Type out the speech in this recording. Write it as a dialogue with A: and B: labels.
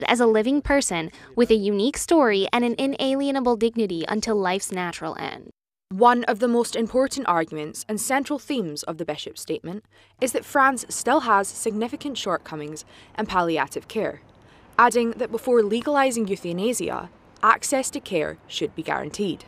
A: as a living person with a unique story and an inalienable dignity until life's natural end.
B: One of the most important arguments and central themes of the Bishop's statement is that France still has significant shortcomings in palliative care, adding that before legalising euthanasia, access to care should be guaranteed.